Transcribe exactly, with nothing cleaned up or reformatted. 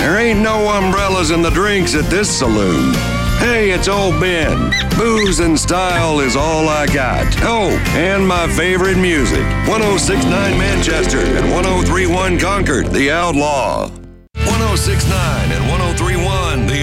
There ain't no umbrellas in the drinks at this saloon. Hey, it's old Ben. Booze and style is all I got. Oh, and my favorite music. one oh six point nine Manchester and one oh three point one Concord, The Outlaw. one oh six point nine and one oh three point one The